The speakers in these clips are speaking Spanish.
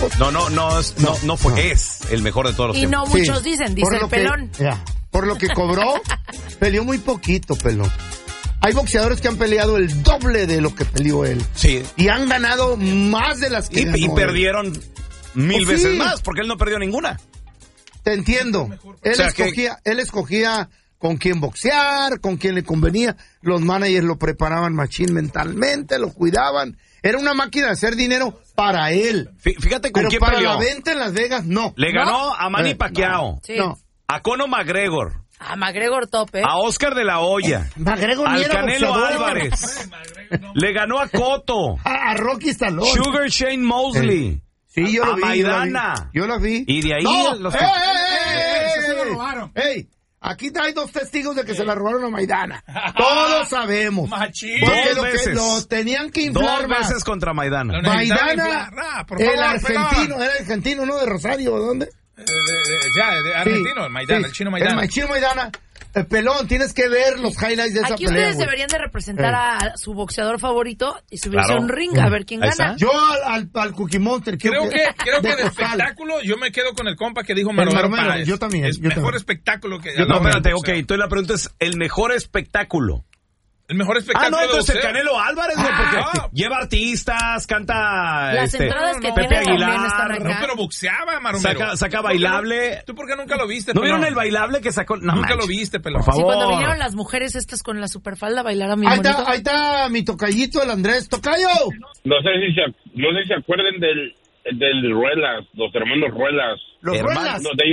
No fue, es el mejor de todos los tiempos. Y no muchos dicen, dice el pelón. Por lo que cobró, peleó muy poquito, pelón. Hay boxeadores que han peleado el doble de lo que peleó él. Sí. Y han ganado más de las que ganó y perdieron mil Pues veces sí. más, porque él no perdió ninguna. Te entiendo. Él escogía con quién boxear, con quién le convenía. Los managers lo preparaban machín mentalmente, lo cuidaban. Era una máquina de hacer dinero para él. Fíjate con Pero quién para peleó. la venta en Las Vegas, no. Le ganó a Manny Pacquiao. Sí. No. A Conor McGregor. A McGregor tope. A Oscar de la Hoya. McGregor ni al era Canelo boxeador. Álvarez. Le ganó a Cotto. A Rocky Stallone. Sugar Shane Mosley. Sí, yo lo a vi. Maidana. Yo lo vi. Y de ahí ¡No! los se lo robaron. ¡Ey! Aquí hay 2 testigos de que se la robaron a Maidana. Todos sabemos. Machín. Porque Dos veces. Lo tenían que inflar 2 más. veces contra Maidana. Maidana, por favor, el argentino, era argentino, ¿no? De Rosario, ¿de dónde? de argentino, el Maidana, Sí. el chino Maidana. El chino Maidana. Pelón, tienes que ver los highlights de esa Aquí pelea, ustedes güey. deberían de representar a su boxeador favorito y subirse Claro. a un ring a ver quién Ahí gana. está. Yo al Cookie Monster Creo que de costal. espectáculo yo me quedo con el compa que dijo El Maromero Maromero, Páez. yo también, Es yo mejor también. espectáculo que... No, espérate, ok. Entonces la pregunta es, ¿el mejor espectáculo? El mejor espectáculo No, entonces de el boxeo. Canelo Álvarez, güey, porque lleva artistas, canta... Las entradas que Pepe tiene también Aguilar. están acá. No, pero boxeaba, Maromero. Saca bailable. ¿Tú por qué nunca lo viste, ¿No pelón? vieron el bailable que sacó? No, Nunca lo manches. viste, pelón. Por Sí, favor. cuando vinieron las mujeres estas con la superfalda a bailar a mi Ahí bonito. está mi tocallito, el Andrés. ¡Tocayo! No sé si se acuerdan del Ruelas, los hermanos Ruelas. Los Hermanos. Ruelas. Uno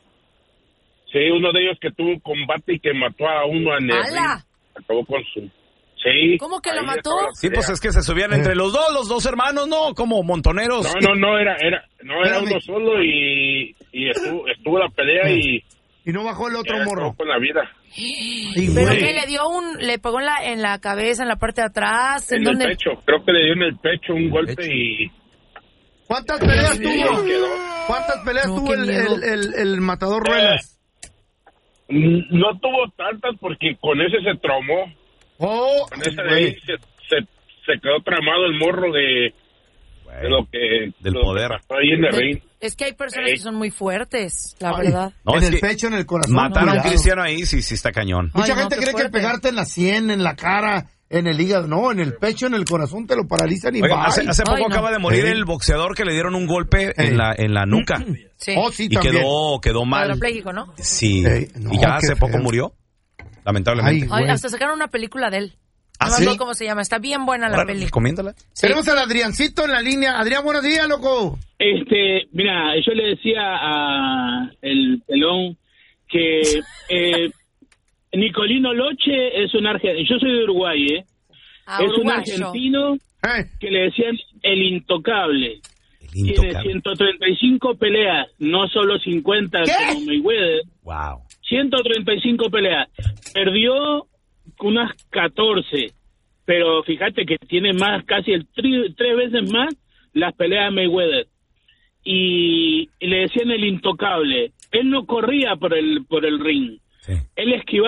de ellos que tuvo un combate y que mató a uno en el ¡Hala! ring. Acabó con su... Sí. ¿Cómo que lo ahí mató? acabó la Sí, pues pelea. es que se subían entre los dos hermanos, ¿no? Como montoneros. No, era Espérame. uno solo y estuvo la pelea y no bajó el otro ya morro. acabó con la vida. Ay, ¿Pero güey. qué? ¿Le pegó en la cabeza, en la parte de atrás? ¿En En dónde? el pecho, creo que le dio en el pecho un golpe y... ¿Cuántas peleas Sí, tuvo? quedó. ¿Cuántas peleas No, tuvo qué miedo. el matador Ruelas? No tuvo tantas porque con ese se traumó. Oh, Con ese de güey. ahí se quedó tramado el morro de lo que... Del lo poder. que pasó ahí en el ring. Es que hay personas que son muy fuertes, la Ay, verdad. No, en es el que pecho, en el corazón. Mataron a un cuidado. cristiano ahí, sí está cañón. Mucha Ay, no, gente qué cree fuerte. que pegarte en la sien, en la cara, en el hígado. No, en el pecho, en el corazón te lo paralizan y Oiga, bye. hace poco Ay, no. acaba de morir Sí. el boxeador que le dieron un golpe en la nuca. Sí. Oh, sí, Y también. quedó mal. Cuadrapléjico, ¿no? Sí. No, Y ya qué hace poco feo. murió. Lamentablemente. Ay, Ay, güey. hasta sacaron una película de él. ¿Ah, No me sí? acuerdo cómo se llama. Está bien buena la Ahora, peli. recomiéndala. Sí. Tenemos al Adriancito en la línea. Adrián, buenos días, loco. Mira, yo le decía a el pelón que Nicolino Loche es un argentino. Yo soy de Uruguay, Ah, es un uruguayo. argentino que le decían el intocable. El Tiene intocable. 135 peleas, no solo 50 como Mayweather. Wow. 135 peleas. Perdió unas 14, pero fíjate que tiene más, casi tres veces más las peleas de Mayweather. Y le decían el intocable. Él no corría por el ring. Sí. Él esquivaba